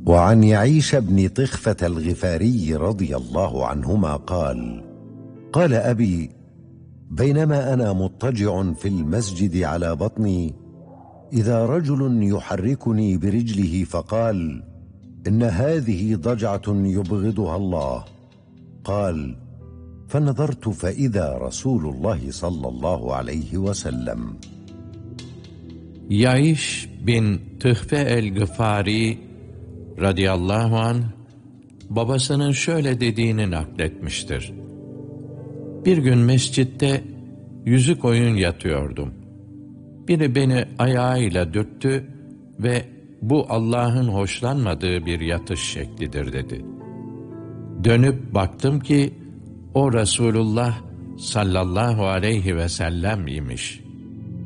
وعن يعيش بن طخفة الغفاري رضي الله عنهما قال: قال أبي: بينما أنا مضطجع في المسجد على بطني، إذا رجل يحركني برجله فقال: إن هذه ضجعة يبغضها الله. قال: فنظرت فإذا رسول الله صلى الله عليه وسلم. Yaiş bin Tıhfe el-Gıfari radıyallahu anh, babasının şöyle dediğini nakletmiştir. Bir gün mescitte yüzük oyun yatıyordum. Biri beni ayağıyla dürttü ve bu Allah'ın hoşlanmadığı bir yatış şeklidir dedi. Dönüp baktım ki o Resulullah sallallahu aleyhi ve sellem imiş.